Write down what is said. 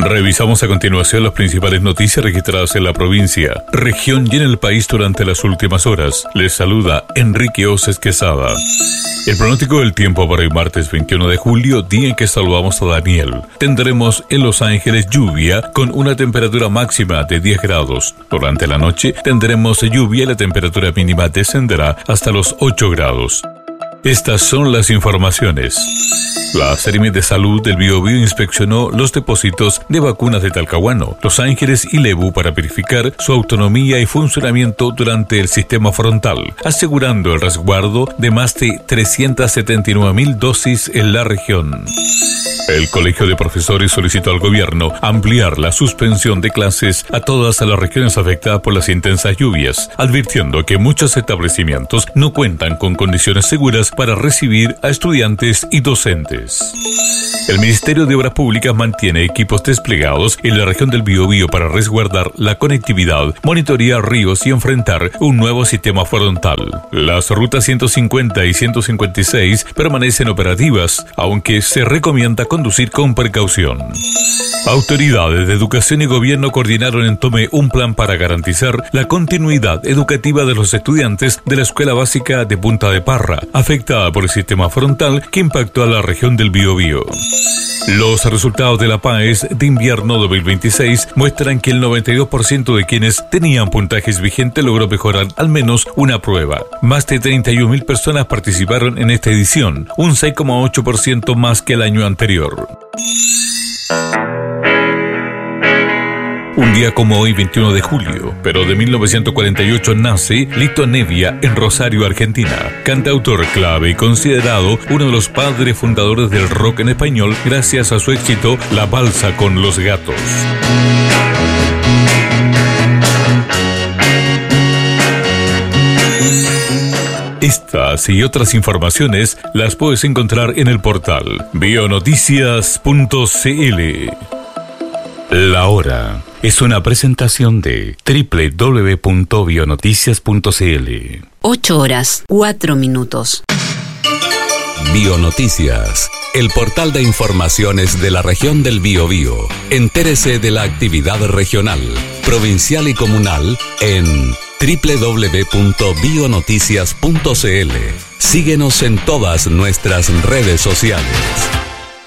Revisamos a continuación las principales noticias registradas en la provincia, región y en el país durante las últimas horas. Les saluda Enrique Oces Quesada. El pronóstico del tiempo para el martes 21 de julio, día en que saludamos a Daniel. Tendremos en Los Ángeles lluvia con una temperatura máxima de 10 grados. Durante la noche tendremos lluvia y la temperatura mínima descenderá hasta los 8 grados. Estas son las informaciones. La Seremi de Salud del Biobío inspeccionó los depósitos de vacunas de Talcahuano, Los Ángeles y Lebu para verificar su autonomía y funcionamiento durante el sistema frontal, asegurando el resguardo de más de 379.000 dosis en la región. El Colegio de Profesores solicitó al gobierno ampliar la suspensión de clases a todas las regiones afectadas por las intensas lluvias, advirtiendo que muchos establecimientos no cuentan con condiciones seguras para recibir a estudiantes y docentes. El Ministerio de Obras Públicas mantiene equipos desplegados en la región del Biobío para resguardar la conectividad, monitorear ríos y enfrentar un nuevo sistema frontal. Las rutas 150 y 156 permanecen operativas, aunque se recomienda conducir con precaución. Autoridades de educación y gobierno coordinaron en Tome un plan para garantizar la continuidad educativa de los estudiantes de la Escuela Básica de Punta de Parra, afectada por el sistema frontal que impactó a la región del Biobío. Los resultados de la PAES de invierno 2026 muestran que el 92% de quienes tenían puntajes vigentes logró mejorar al menos una prueba. Más de 31.000 personas participaron en esta edición, un 6,8% más que el año anterior. Un día como hoy, 21 de julio, pero de 1948 nace Lito Nevia en Rosario, Argentina. Cantautor clave y considerado uno de los padres fundadores del rock en español gracias a su éxito La Balsa con los Gatos. Estas y otras informaciones las puedes encontrar en el portal bionoticias.cl. La hora es una presentación de www.bionoticias.cl. 8 horas, 4 minutos. Bionoticias, el portal de informaciones de la región del Biobío. Entérese de la actividad regional, provincial y comunal en www.bionoticias.cl. Síguenos en todas nuestras redes sociales.